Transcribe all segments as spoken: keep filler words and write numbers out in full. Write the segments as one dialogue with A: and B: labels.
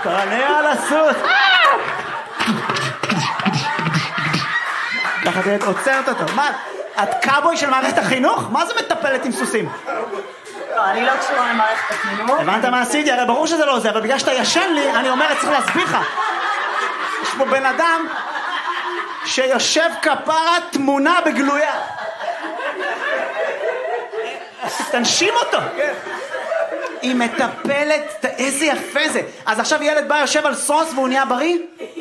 A: תענה על הסוס. ככה תהיה עוצרת אותו. מה, את קאבוי של מערכת החינוך? מה זה מטפלת עם סוסים?
B: לא, אני לא קשורה למערכת החינוך.
A: הבנת מה עשיתי? הרי ברור שזה לא זה, אבל בגלל שאתה ישן לי, אני אומרת, צריך להסביר לך. יש פה בן אדם שיושב כפרה תמונה בגלויה. תנשים אותו. היא מטפלת, איזה יפה זה. אז עכשיו ילד בא יושב על סוס והוא נהיה בריא?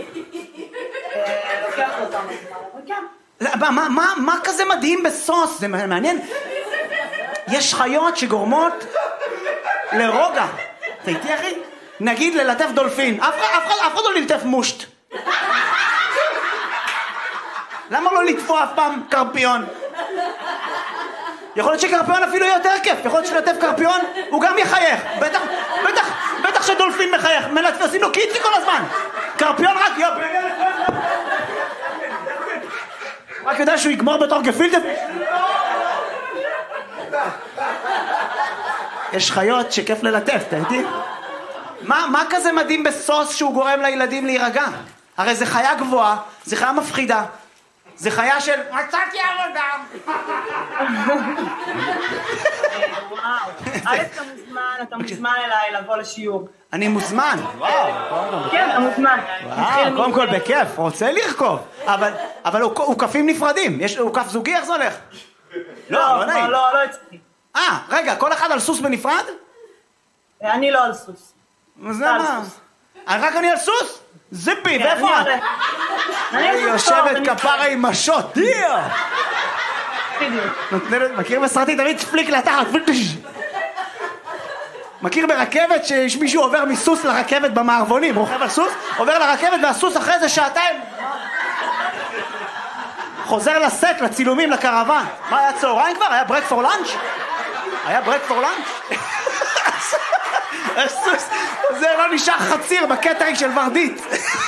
B: לוקח אותם.
A: מה, מה, מה כזה מדהים בסוס? זה מעניין. יש חיות שגורמות לרוגע. אתה איתי אחי? נגיד ללטף דולפין. אף אחד לא ללטף מושט. למה לא לטפו אף פעם קרפיון? יכול להיות שקרפיון אפילו יותר כיף. יכול להיות שלטף קרפיון הוא גם יחייך. בטח, בטח, בטח שדולפין מחייך. מלטף עושים לו קיצי כל הזמן. קרפיון רק יופ. רק יודע שהוא יגמור בתור גפילטף. יש חיות שכיף ללטף, אתה איתי? מה, מה כזה מדהים בסוס שהוא גורם לילדים להירגע? הרי זה חיה גבוהה, זה חיה מפחידה, זה חיה של מצאתי עבודה.
B: וואו, א' אתה מוזמן, אתה מוזמן אליי לבוא לשיעור.
A: אני מוזמן.
B: כן, אתה מוזמן.
A: וואו, קודם כל בכיף, רוצה לרכוב. אבל, אבל הוא, הוא כפים נפרדים. יש, הוא כף זוגי, איך זה הולך?
B: לא, לא נעים. לא, לא, לא אצלי.
A: אה, רגע, כל אחד על סוס בנפרד?
B: אני לא על סוס.
A: אז למה? רק אני על סוס? זיפי, ואיפה את?
B: אני
A: יושבת כפרה עם משות, דיה! מכיר בסרטי תמיד פליק לתחת, מכיר ברכבת שיש מישהו עובר מסוס לרכבת במערבונים, רוכב על סוס, עובר לרכבת והסוס אחרי זה שעתיים חוזר לסט, לצילומים, לקרוון. מה היה צהריים כבר? היה ברק פור לאנץ'? היה ברק פור לאנץ'? הסוס, זה לא נשאר חציר בקטרינג של ורדית.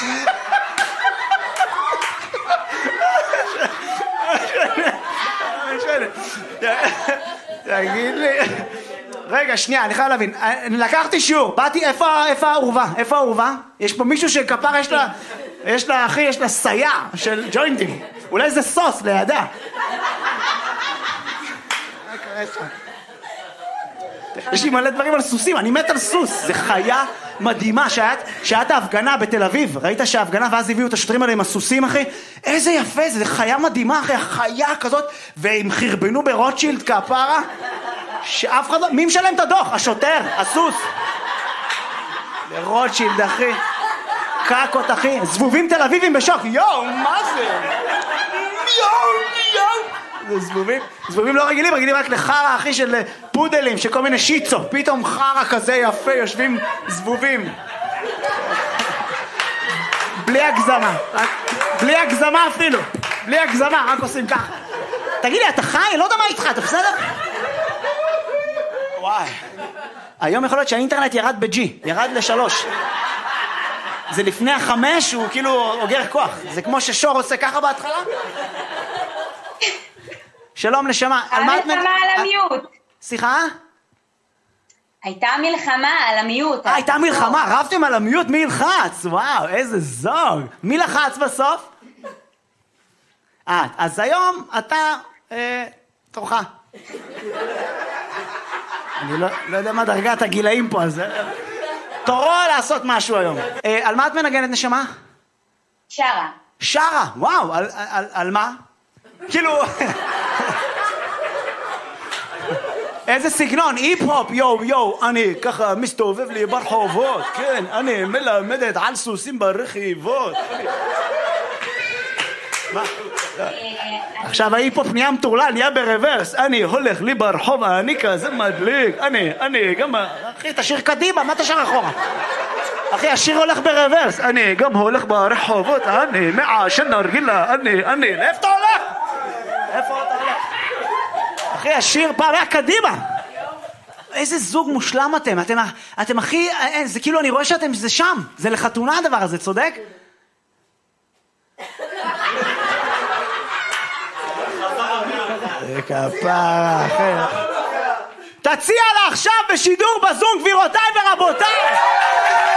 A: תגיד לי, רגע שנייה, אני חייב להבין, לקחתי שיעור, באתי, איפה העורבה? איפה העורבה? יש פה מישהו שכפר יש לה, יש לה אחי, יש לה סייע של ג'וינטים, אולי זה סוס לידה. יש לי מלא דברים על סוסים, אני מת על סוס, זה חיה מדהימה. שאת, שאת ההפגנה בתל אביב, ראית שההפגנה ואז הביאו את השוטרים האלה עם הסוסים אחי, איזה יפה זה, זה חיה מדהימה אחי, חיה כזאת, והם חרבנו ברוטשילד כפרה, שאף אחד לא, מי משלם את הדוח? השוטר, הסוס. ברוטשילד אחי, קקות אחי, זבובים תל אביבים בשוק, יואו, מה זה? יואו, יואו. זה זבובים, זבובים לא רגילים, רגילים רק לחרה אחי של פודלים, שכל מיני שיצו, פתאום חרה כזה יפה, יושבים זבובים. בלי הגזמה, בלי הגזמה אפילו, בלי הגזמה, רק עושים ככה. תגיד לי, אתה חי? לא יודע מה איתך, אתה בסדר? וואי. היום יכול להיות שהאינטרנט ירד בג'י, ירד לשלוש. זה לפני החמש, הוא כאילו אוגר כוח. זה כמו ששור עושה ככה בהתחלה. שלום נשמה.
C: המלחמה על המיעוט.
A: סליחה?
C: הייתה מלחמה על המיעוט.
A: אה, הייתה מלחמה, רבתם על המיעוט, מי ילחץ? וואו, איזה זוג. מי לחץ בסוף? אה, אז היום אתה, אה, תורך. אני לא, לא יודע מה דרגת הגילאים פה, אז תורו לעשות משהו היום. אה, על מה את מנגנת נשמה?
C: שרה.
A: שרה, וואו, על, על, על מה? כאילו... איזה סגנון, היפ-הופ, יו, יו, אני ככה מסתובב לי ברחובות, כן, אני מלמדת על סוסים ברכיבות. מה? עכשיו ההיפ-הופ נהיה מטורלל, נהיה ברוורס, אני הולך לי ברחוב, אני כזה מדליק, אני, אני גם, אחי, תשאיר קדימה, מה תשאיר אחורה? אחי, השיר הולך ברוורס, אני גם הולך ברחובות, אני מעשן נרגילה, אני, אני, לאיפה אתה הולך? איפה אתה הולך? אחי, השיר פעם היה קדימה. איזה זוג מושלם אתם, אתם, אתם הכי, זה כאילו, אני רואה שאתם, זה שם, זה לחתונה הדבר הזה, צודק? זה כפרה, אחי. תציע לה עכשיו בשידור בזום, גבירותיי ורבותיי!